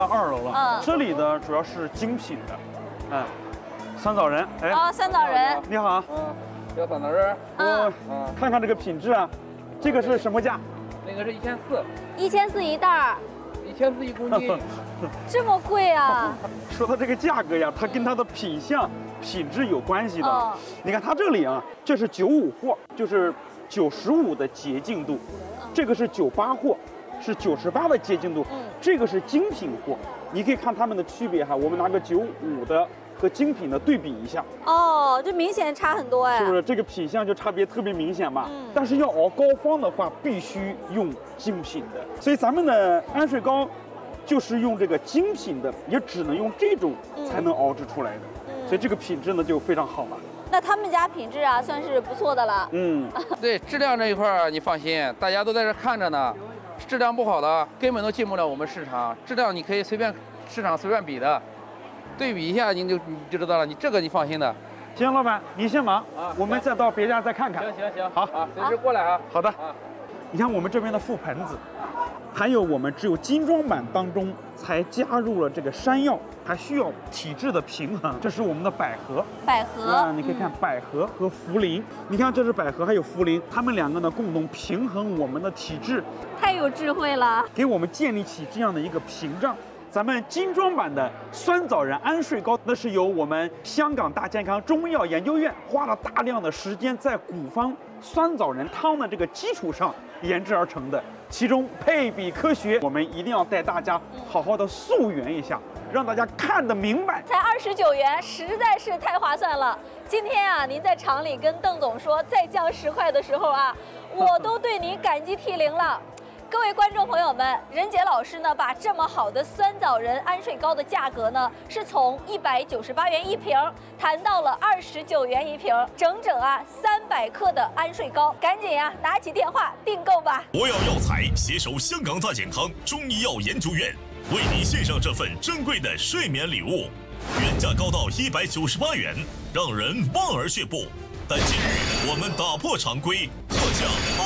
2楼了，这里呢主要是精品的，酸枣仁， 哦，酸枣仁， 你好， 要酸枣仁， 看看这个品质啊，这个是什么价？ 那个是1400， 1400一袋儿 ，1400一公斤， 这么贵啊？ 说到这个价格呀，它跟它的品相、品质有关系的。你看它这里啊，这是95货，就是95的洁净度，这个是98货，是98的洁净度，这个是精品货。你可以看它们的区别哈，我们拿个95的和精品的对比一下。 哦，这明显差很多哎。 是不是这个品相就差别特别明显吧？但是要熬膏方的话，必须用精品的。所以咱们的安睡膏就是用这个精品的，也只能用这种才能熬制出来的。所以这个品质呢就非常好了。 那他们家品质啊算是不错的了。 对，质量这一块你放心，大家都在这看着呢。质量不好的根本都进不了我们市场，质量你可以市场随便比的，对比一下你就知道了。你这个你放心的。 行，老板你先忙啊，我们再到别家再看看。 行， 好啊，随时过来啊。 好的。你看我们这边的覆盆子，还有我们只有精装版当中才加入了这个山药，还需要体质的平衡。这是我们的百合，你可以看百合和茯苓。你看这是百合还有茯苓，它们两个呢共同平衡我们的体质， 太有智慧了， 给我们建立起这样的一个屏障。咱们精装版的酸枣仁安睡膏，那是由我们香港大健康中医药研究院花了大量的时间在古方酸枣仁汤的这个基础上研制而成的，其中配比科学，我们一定要带大家好好的溯源一下，让大家看得明白。 才29元，实在是太划算了。今天啊，您在厂里跟邓总说再降10块的时候啊，我都对您感激涕零了。各位观众朋友们，任杰老师呢，把这么好的酸枣仁安睡膏的价格呢，是从198元一瓶谈到了29元一瓶，整300克的安睡膏，赶紧拿起电话订购吧！ 国药药材携手香港大健康中医药研究院，为您献上这份珍贵的睡眠礼物，原价高到198元，让人望而却步。但今日我们打破常规，特价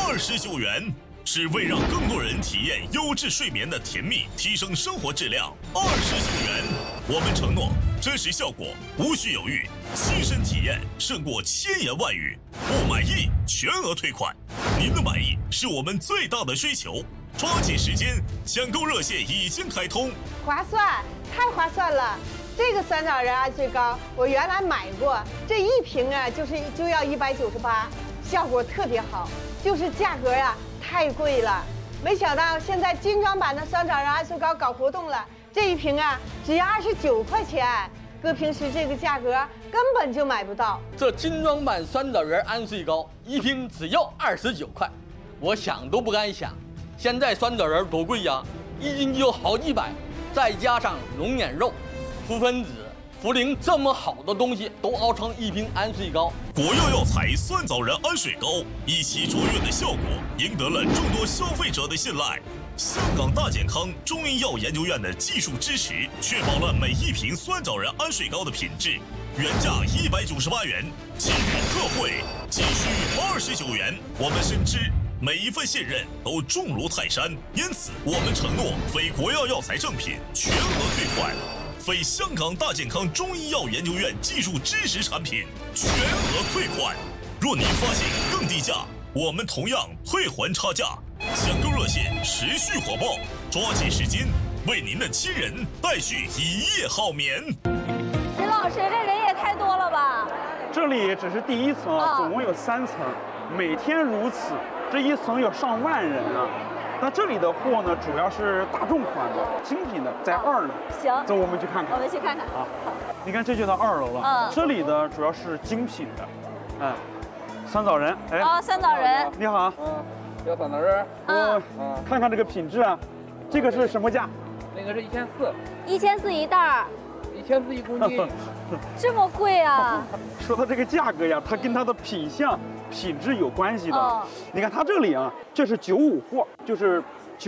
29元。是为让更多人体验优质睡眠的甜蜜，提升生活质量。29元，我们承诺真实效果，无需犹豫，亲身体验胜过千言万语。不满意全额退款，您的满意是我们最大的追求。抓紧时间，抢购热线已经开通。 划算，太划算了！这个酸枣仁安睡膏我原来买过，这一瓶就要198，效果特别好，就是价格太贵了，没想到现在精装版的酸枣仁安睡膏搞活动了，这一瓶只要29块钱，搁平时这个价格根本就买不到。 这精装版酸枣仁安睡膏一瓶只要29块，我想都不敢想，现在酸枣仁多贵呀，一斤就好几百，再加上龙眼肉、覆盆子、茯苓这么好的东西都熬成一瓶安睡膏。 国药药材酸枣仁安睡膏一其卓越的效果，赢得了众多消费者的信赖。香港大健康中医药研究院的技术支持，确保了每一瓶酸枣仁安睡膏的品质。原价198元，今日特惠仅需29元。我们深知每一份信任都重如泰山，因此我们承诺非国药药材正品全额退款。非香港大健康中医药研究院技术支持产品全额退款。若您发现更低价，我们同样退还差价。抢购热线持续火爆，抓紧时间为您的亲人带去一夜好眠。 任老师，这人也太多了吧？ 这里只是第1层总共有3层，每天如此，这一层有上万人啊。那这里的货呢，主要是大众款的、精品的，在2楼。 行， 走，我们去看看。 我们去看看。 好，你看这就到2楼了。这里呢主要是精品的，酸枣仁， 酸枣仁， 你好， 要酸枣仁， 看看这个品质啊，这个是什么价？ 那个是1400， 1400一袋儿 ，1400一公斤， 这么贵啊？ 说到这个价格呀，它跟它的品相、品质有关系的。你看它这里啊，这是95货，就是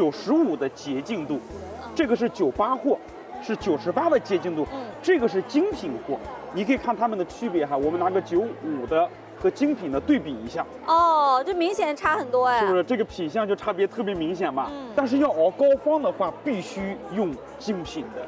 95的洁净度，这个是98货，是98的洁净度，这个是精品货。你可以看它们的区别哈，我们拿个95的和精品的对比一下， 哦，这明显差很多哎。 是不是？这个品相就差别特别明显嘛。但是要熬膏方的话，必须用精品的。